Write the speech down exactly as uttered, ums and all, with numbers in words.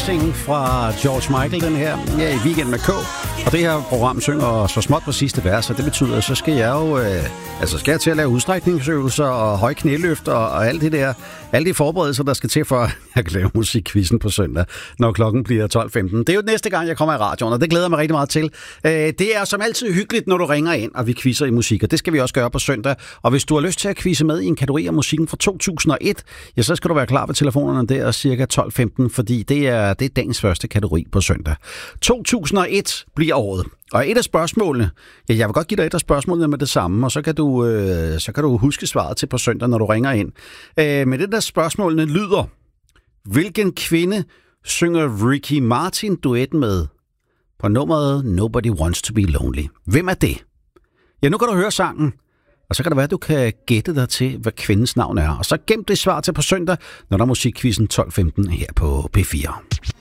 Everlasting fra George Michael, den her. Ja, i Weekend med K. Og det her program synger så småt på sidste vers, og det betyder, så skal jeg jo øh, altså skal jeg til at lave udstrækningsøvelser og høje knæløft og, og alt det der, alle de forberedelser, der skal til for, at jeg kan lave musikquizzen på søndag, når klokken bliver tolv femten. Det er jo næste gang, jeg kommer i radioen, og det glæder mig rigtig meget til. Øh, det er som altid hyggeligt, når du ringer ind, og vi quizzer i musik, og det skal vi også gøre på søndag. Og hvis du har lyst til at quizze med i en kategori af musikken fra to tusind og et, ja, så skal du være klar ved telefonerne der cirka tolv femten, fordi det er, det er dagens første kategori på søndag. to tusind og et bliver året. Og et af spørgsmålene, ja, jeg vil godt give dig et af spørgsmålene med det samme, og så kan du, øh, så kan du huske svaret til på søndag, når du ringer ind. Øh, men det der spørgsmålene lyder: hvilken kvinde synger Ricky Martin duet med på nummeret Nobody Wants to Be Lonely? Hvem er det? Ja, nu kan du høre sangen, og så kan det være, at du kan gætte dig til, hvad kvindens navn er. Og så gem det svar til på søndag, når der er musikquizzen tolv femten her på P fire.